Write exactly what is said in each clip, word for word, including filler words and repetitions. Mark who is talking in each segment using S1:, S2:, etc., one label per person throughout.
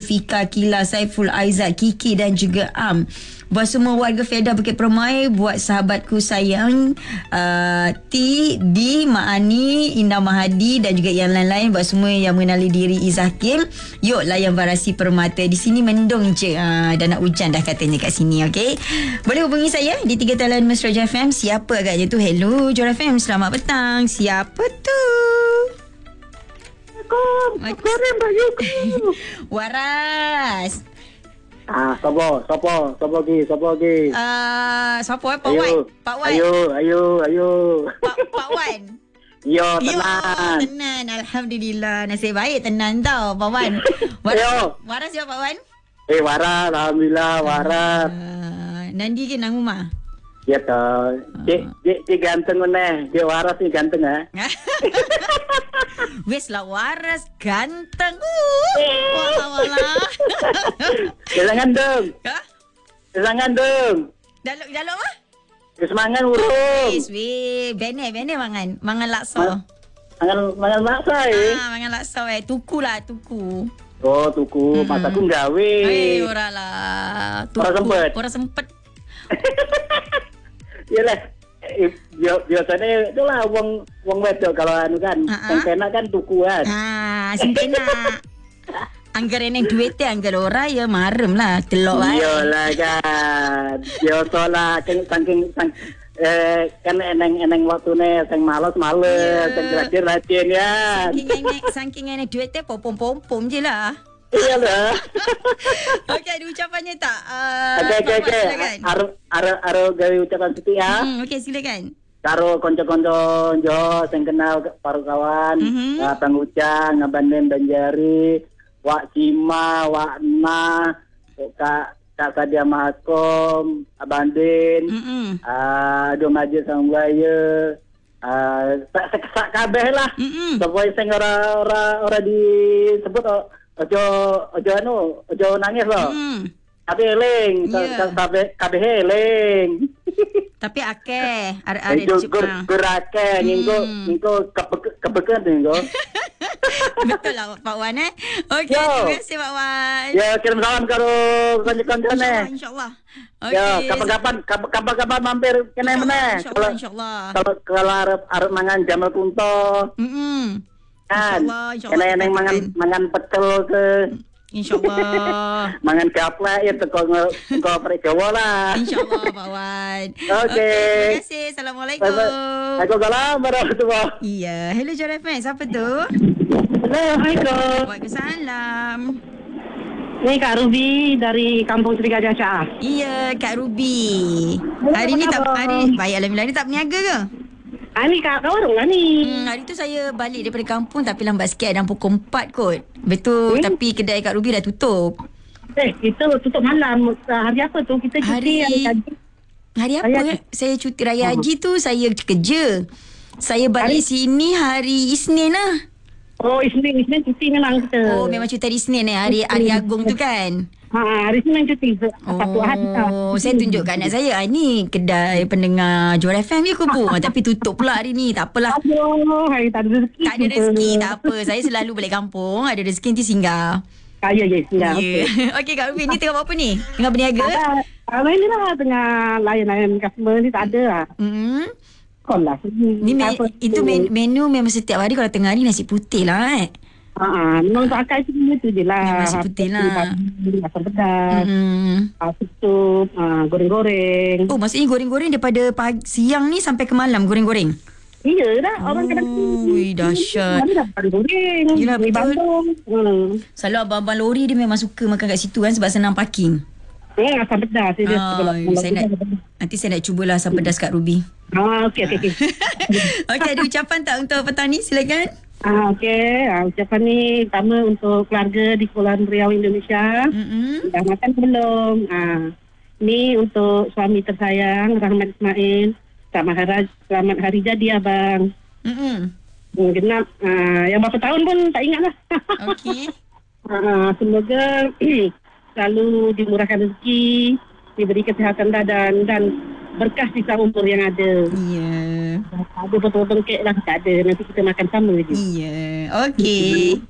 S1: Fika, Kila, Saiful, Aizat, Kiki dan juga Am. Buat semua warga Fedah Bukit Permai, buat sahabatku sayang uh, T, D, Mak Ani, Indah Mahadi dan juga yang lain-lain, buat semua yang mengenali diri Izzah Kim. Yuk layan Varasi Permata. Di sini mendung je, uh, dah nak hujan dah katanya kat sini. Okay, boleh hubungi saya di tiga talian Mesra F M. Siapa agaknya tu? Hello Jor F M, selamat petang. Siapa tu?
S2: Assalamualaikum.
S1: Waras.
S2: Ah, siapa? Siapa? Siapa lagi? Siapa lagi?
S1: Uh, siapa eh? Pak Wan. Pak Wan.
S2: Ayo, ayo, ayo.
S1: Pak, Pak Wan.
S2: Yo,
S1: Yo,
S2: tenang.
S1: tenan. Alhamdulillah. Nasib baik tenan tau, Pak Wan.
S2: Yo.
S1: Waras ya, Pak Wan?
S2: Eh, waras. Alhamdulillah, waras.
S1: Uh, Nandi ke nang rumah?
S2: Ya toh. Cik, cik, cik ganteng mana? Cik waras ni ganteng ah.
S1: Wes lah waras ganteng. Uh, wala-wala.
S2: Jangan dong.
S1: Ha?
S2: Jangan dong.
S1: Dalam dalam apa?
S2: Semangat urung.
S1: Wes, wes. Bene, bene mangan. Mangan laksa.
S2: Mangan, mangan maksa eh.
S1: Ah, mangan laksa eh. Tuku lah, tuku.
S2: Oh, tuku.
S1: Hmm.
S2: Masaku gawe.
S1: Eh, ora lah. Tuku.
S2: Ora sempet.
S1: Ora sempet.
S2: Yalah. Eh, biasanya itulah wong wong wedok kalau anu kan,
S1: uh-huh.
S2: yang penak kan tukuan.
S1: Ah, sing penak. Anggar eneng duit anggar ora ya marem lah delok wae.
S2: Iyalah kan. Biasalah kan saking sang eh kan eneng-eneng waktune sing males-males, sing rajin-rajin ya.
S1: Saking eneng saking eneng duit teh pom-pom je lah.
S2: Iyalah.
S1: Okey, ada ucapannya tak? Uh,
S2: Okey okey okey. Aro aro aro gawe ucapan siti ya.
S1: Hmm, okey silakan.
S2: Karo kanca-kanca jo sing kenal karo kawan,
S1: Mm-hmm.
S2: uh, Bang Ucang, Ngabanen Banjari, Wak Cima, Wak Na, Kak Kak Sadia Makom, Abandin,
S1: Mm-hmm.
S2: ah do Majid Sang Buaya, ah sak sak kabeh lah.
S1: Mm-hmm.
S2: Supaya sing ora ora ora disebut ojo ojo anu, ojo nangis loh.
S1: Mm-hmm.
S2: Tapi eling,
S1: Yeah.
S2: kabeh kabeh eling.
S1: Tapi akeh ada-ada di
S2: Gur
S1: Jepang.
S2: gerake ngingko
S1: Hmm.
S2: ngingko kebekan ngingko.
S1: Betul lah Pak Wan eh. Okey,
S2: Yo.
S1: terima kasih Pak Wan.
S2: Ya, kirim salam karo kanca-kancane.
S1: InsyaAllah.
S2: Ya,
S1: Okey.
S2: kapan-kapan kapan-kapan mampir kene meneh.
S1: InsyaAllah, insyaAllah.
S2: Kalau kalau arep arep mangan jamal kunto.
S1: Mm-mm.
S2: Kan.
S1: InsyaAllah, insyaAllah
S2: Kene
S1: kita
S2: neng mangan
S1: akan.
S2: mangan pecel ke
S1: InsyaAllah.
S2: mangan gaplek ya teko teko prek Jawa lah.
S1: InsyaAllah Pak Wan.
S2: Okey.
S1: Terima kasih. Assalamualaikum.
S2: Waalaikumsalam warahmatullahi.
S1: Iya. Hello Jor F M. Siapa tu?
S3: Assalamualaikum.
S1: Waalaikumsalam.
S3: Ni Kak Ruby dari Kampung Seri Gajah Shah.
S1: Iya, Kak Ruby. Hari ni tak hari baik alhamdulillah ni tak berniaga ke?
S3: Ah ni Kak, kat warung lah ni.
S1: Hmm, hari tu saya balik daripada kampung tapi lambat sikit dalam pukul empat kot. Betul, hmm? Tapi kedai Kak Ruby dah tutup.
S3: Eh, kita tutup malam. Hari apa tu? Kita cuti
S1: Hari-
S3: hari tadi.
S1: Hari apa?
S3: Hari-
S1: Saya cuti raya haji tu saya kerja. Saya balik
S3: Hari-
S1: sini hari Isnin lah.
S3: Oh, Isnin. Isnin cuti memang kita.
S1: Oh, memang cuti hari Isnin eh, hari hari agung tu kan.
S3: Ha, hari Isnin cuti. Satu hari tak.
S1: Oh, saya tunjuk kat anak saya, ah, ni kedai pendengar Jor F M je ke bu? Ah, tapi tutup pula hari ni. Tak apalah.
S3: Aduh, hari tak ada rezeki.
S1: Tak ada rezeki, tak apa. Saya selalu balik kampung, ada rezeki nanti singgah.
S3: Ah, ya, ya. Ya,
S1: Ya. Okey Kak Ruby, ni tengah buat apa ni? Tengah berniaga?
S3: Ah, ah, ini lah tengah layan-layan customer ni tak ada lah.
S1: Hmm.
S3: Kon lah.
S1: Ni me-
S3: Apa
S1: itu
S3: tu?
S1: men- menu memang setiap hari kalau tengah hari nasi putih lah eh.
S3: Ha, memang untuk akal tu je lah.
S1: Memang nasi putih lah.
S3: Asam pedas,
S1: Hmm.
S3: ah, sup, ah, goreng-goreng.
S1: Oh, maksudnya goreng-goreng daripada pagi, siang ni sampai ke malam goreng-goreng?
S3: Iya dah, orang kadang
S1: Ui, dahsyat.
S3: Mana dapat goreng.
S1: Yelah,
S3: Mi
S1: betul.
S3: Bandung. Hmm.
S1: Selalu abang-abang lori dia memang suka makan kat situ kan sebab senang parking.
S3: Eh, asam pedas. Dia
S1: Ah,
S3: sebelah-
S1: saya nak, nanti saya nak cubalah asam pedas Kak Ruby.
S3: Ah, okey, okey, okey.
S1: Okey, ada ucapan tak untuk petang ni? Silakan.
S3: Ah, okey. Ah, ucapan ni pertama untuk keluarga di Kepulauan Riau, Indonesia.
S1: Mm-mm.
S3: Dah makan ke belum? Ah, ni untuk suami tersayang, Rahmat Ismail. Selamat hari, selamat hari jadi, abang.
S1: Mm-mm.
S3: Hmm, genap. Ah, yang berapa tahun pun tak ingat lah.
S1: Okey.
S3: Ah, semoga selalu dimurahkan rezeki, diberi kesihatan badan dan berkah sisa umur yang ada.
S1: Ya.
S3: Ada betul-betul kek lah, tak ada. Nanti kita makan sama je.
S1: Ya. Okey.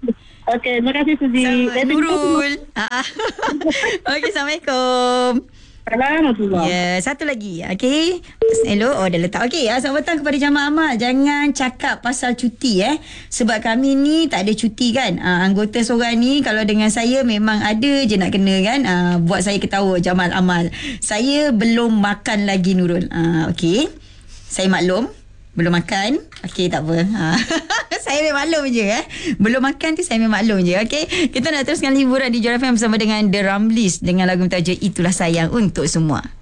S3: Okey, terima kasih Suzy.
S1: Sama Nurul. Ah. Okey, Assalamualaikum.
S3: Assalamualaikum.
S1: Ya, yeah, satu lagi. Okey. Hello. Oh, dah letak. Okey, selamat petang kepada jamaah amal. Jangan cakap pasal cuti eh. Sebab kami ni tak ada cuti kan. Uh, anggota seorang ni kalau dengan saya memang ada je nak kena kan. Uh, buat saya ketawa Jamal Amal. Saya belum makan lagi Nurul. Uh, Okey. Saya maklum. Belum makan. Okey, tak apa. Ha. Saya memang maklum je eh. Belum makan tu saya memang maklum je. Okey. Kita nak teruskan liburan di J R F M bersama dengan The Ramlis dengan lagu tajuk Itulah Sayang untuk semua.